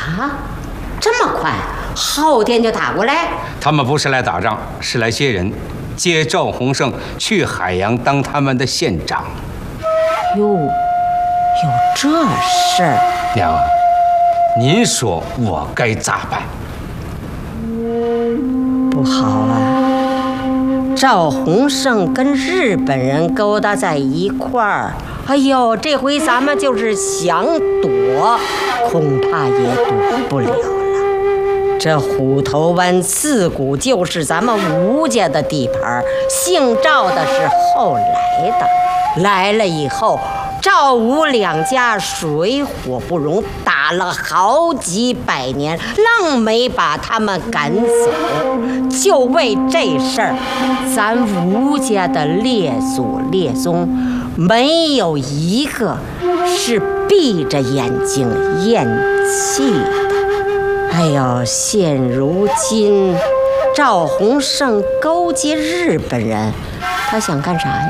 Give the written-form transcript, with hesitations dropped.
啊，这么快，后天就打过来？ 他们不是来打仗，是来接人，接赵洪胜去海洋当他们的县长。 哟，有这事儿？ 娘啊，您说我该咋办？ 不好啊！赵洪胜跟日本人勾搭在一块儿，哎呦，这回咱们就是想躲，恐怕也躲不了了。这虎头湾自古就是咱们吴家的地盘，姓赵的是后来的，来了以后，赵吴两家水火不容，打了好几百年，愣没把他们赶走。就为这事儿，咱吴家的列祖列宗没有一个是闭着眼睛咽气的。哎呦，现如今赵洪胜勾结日本人，他想干啥呀？